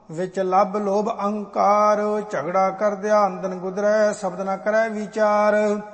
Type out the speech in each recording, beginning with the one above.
विच लब लोभ अहंकार। झगड़ा कर दिया अंदन गुदरै, शब्द न करै विचार।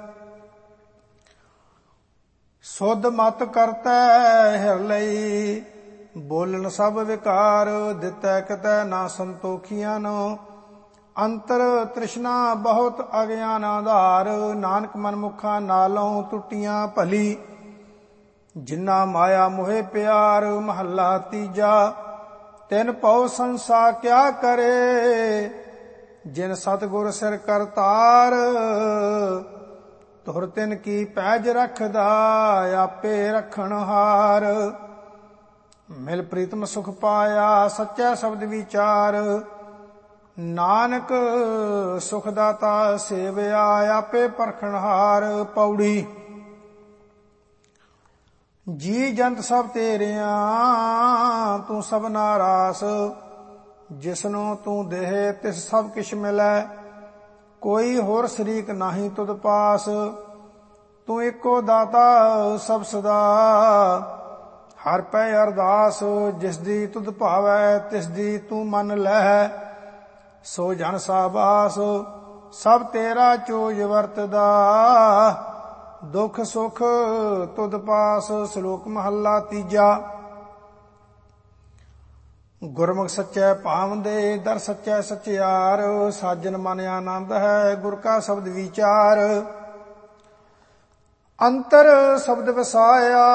सुध मत करतै हिर लई, बोलन सब विकार। दितै कितै ना संतोखियां नो, अंतर तृष्णा बहुत अज्ञान आधार। नानक मन मुखा नालों टुटियां भली, जिन्ना माया मोहे प्यार। महला तीजा। तिन पौ संसा क्या करे, जिन सतगुर सिर करतार। तुर तिन की पैज रखदा, आपे रखण हार। मिल प्रीतम सुख पाया, सच्चा शब्द विचार। नानक सुख दाता सेवया, आपे परखण हार। पौड़ी। जी जंत सब तेरिया, तू सबना रास। जिसनो तू देह तिस सब किश मिलै, कोई होर शरीक नाही तुद पास। तू एको दाता सब सदा, हर पै अरदास। जिस दी तुद भावै तिस दी तू मन लह, सो जन साबास। सब तेरा चोज वरतदा, दुख सुख तुद पास। श्लोक महला तीजा। गुरमुख सच्चै पावंदे, दर सच्चै सच्चियार। साजन मन आनंद है, गुर का शब्द विचार। अंतर शब्द वसाया,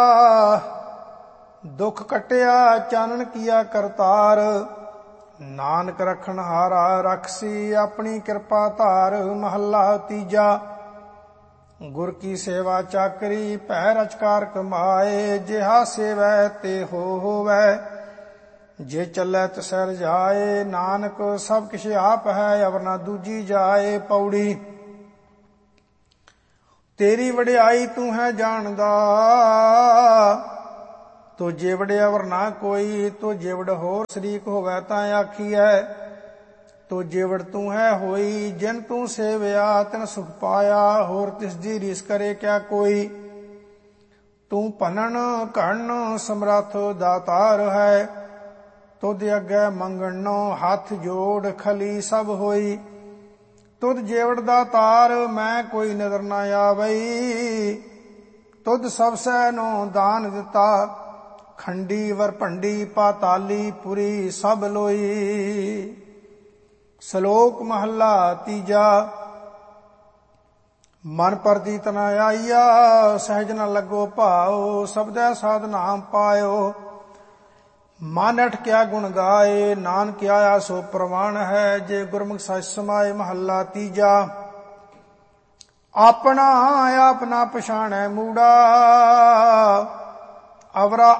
दुख कटिया चानन किया करतार। नानक रखन हारा, रखसी अपनी कृपा धार। महला तीजा। गुर की सेवा चाकरी, पै रचकार कमाए। जिहा सेवै ते होवै, जे चलै तिसै रजाए। नानक सब किश आप है, अवर ना दूजी जाए। पौड़ी। तेरी वडियाई तू है जानदा, तो जेवड़ अवर ना कोई। तो जेवड़ होर शरीक होवै तां आखीऐ, तो जेवड़ तू है होई। जिन तू सेवया तिन सुख पाया, होर तिस दी रीस करे क्या कोई। तू भनन घड़न समरथ दातार है, तुद अग्गै मंगणो हथ जोड़ खली सब होई। तुद जेवड़ दातार मैं कोई नजर ना आवई। तुद सब सैनो दान दिता, खंडी वरभंडी पाताली पुरी सब लोई। श्लोक महला तीजा। मन परतीत न आईया, सहज न लगो भाओ। शब्दै साध नाम पायो, मन अठ क्या गुण गाए। नानक आया सो प्रमाण है, जे गुरमुख सच समाए। महला तीजा। अपना आप ना पछाणै मूढ़ा, अवरा